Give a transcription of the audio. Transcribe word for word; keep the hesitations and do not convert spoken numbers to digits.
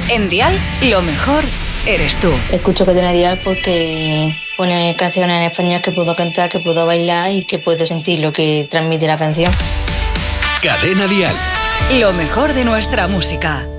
En Dial, lo mejor eres tú. Escucho Cadena Dial porque pone canciones en español que puedo cantar, que puedo bailar y que puedo sentir lo que transmite la canción. Cadena Dial. Lo mejor de nuestra música.